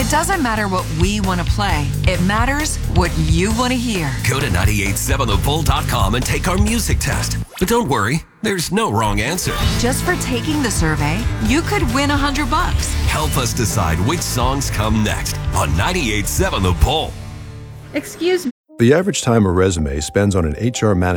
It doesn't matter what we want to play. It matters what you want to hear. Go to 987thebull.com and take our music test. But don't worry, there's no wrong answer. Just for taking the survey, you could win $100. Help us decide which songs come next on 987 The Bull. Excuse me. The average time a resume spends on an HR manager